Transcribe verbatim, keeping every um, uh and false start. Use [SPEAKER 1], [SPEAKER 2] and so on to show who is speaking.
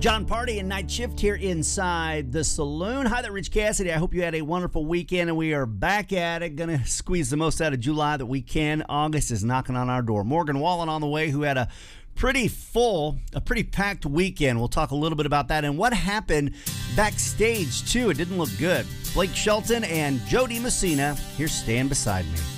[SPEAKER 1] John Party and Night Shift here inside the saloon. Hi there, Rich Cassidy. I hope you had a wonderful weekend, and we are back at it. Going to squeeze the most out of July that we can. August is knocking on our door. Morgan Wallen on the way, who had a pretty full, a pretty packed weekend. We'll talk a little bit about that and what happened backstage, too. It didn't look good. Blake Shelton and Jody Messina here, Stand Beside Me.